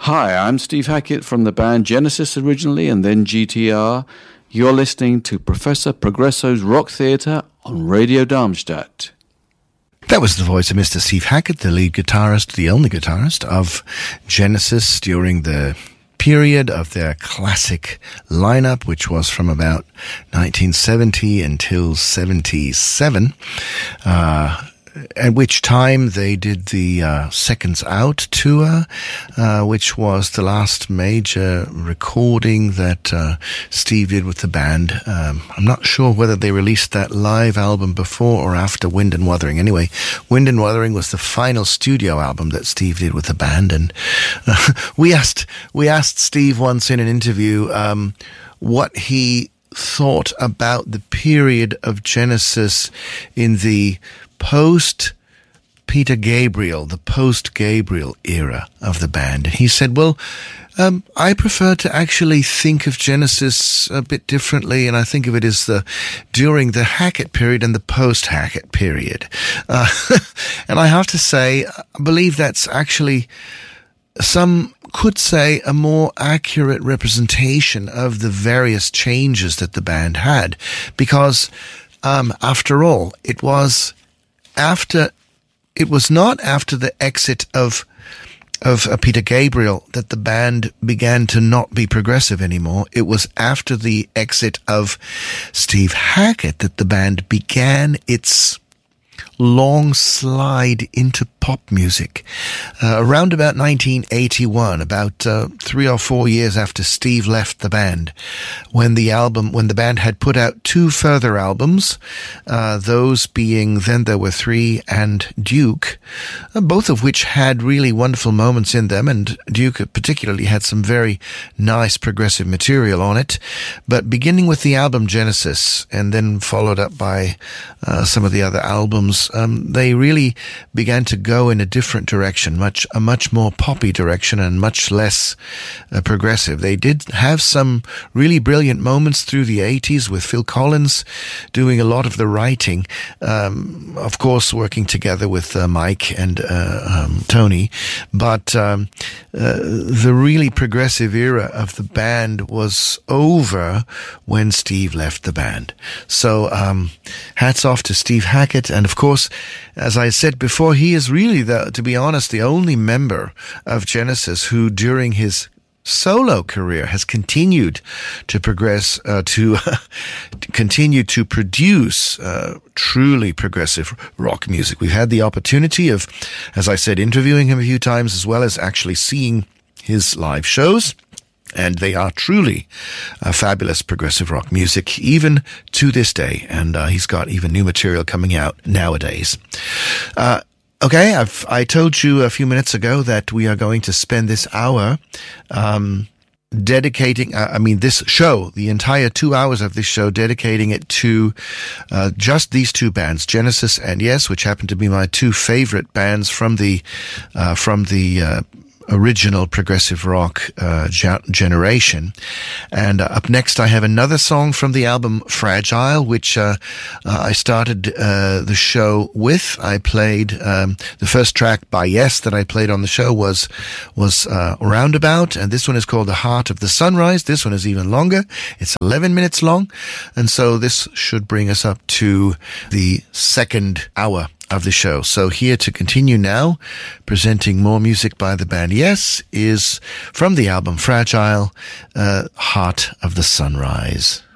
Hi, I'm Steve Hackett from the band Genesis originally and then GTR. You're listening to Professor Progresso's Rock Theatre on Radio Darmstadt. That was the voice of Mr. Steve Hackett, the lead guitarist, the only guitarist of Genesis during the period of their classic lineup, which was from about 1970 until 77. At which time they did the Seconds Out tour, which was the last major recording that Steve did with the band. I'm not sure whether they released that live album before or after Wind and Wuthering. Anyway, Wind and Wuthering was the final studio album that Steve did with the band, and we asked Steve once in an interview what he thought about the period of Genesis in the post-Peter Gabriel, the post-Gabriel era of the band. And he said, well, I prefer to actually think of Genesis a bit differently, and I think of it as during the Hackett period and the post-Hackett period. And I have to say, I believe that's actually, some could say, a more accurate representation of the various changes that the band had, because after all, it was not after the exit of Peter Gabriel that the band began to not be progressive anymore. It was after the exit of Steve Hackett that the band began its long slide into pop music. Around about 1981, about 3 or 4 years after Steve left the band, when the band had put out 2 further albums, those being Then There Were Three and Duke, both of which had really wonderful moments in them, and Duke particularly had some very nice progressive material on it. But beginning with the album Genesis, and then followed up by some of the other albums, they really began to go in a different direction, a much more poppy direction and much less progressive. They did have some really brilliant moments through the 80s with Phil Collins doing a lot of the writing, of course working together with Mike and Tony, but the really progressive era of the band was over when Steve left the band. So hats off to Steve Hackett, and of course, as I said before, he is really, to be honest, the only member of Genesis who during his solo career has continued to progress, to continue to produce truly progressive rock music. We've had the opportunity of, as I said, interviewing him a few times, as well as actually seeing his live shows. And they are truly fabulous progressive rock music, even to this day. And he's got even new material coming out nowadays. Okay, I told you a few minutes ago that we are going to spend this hour dedicating, this show, the entire 2 hours of this show, dedicating it to just these 2 bands, Genesis and Yes, which happen to be my 2 favorite bands from the original progressive rock generation. And up next I have another song from the album Fragile, which I started the show with. I played the first track by Yes that I played on the show was Roundabout, and this one is called The Heart of the Sunrise. This one is even longer. It's 11 minutes long, and so this should bring us up to the second hour of the show. So here to continue now, presenting more music by the band Yes, is from the album Fragile, Heart of the Sunrise.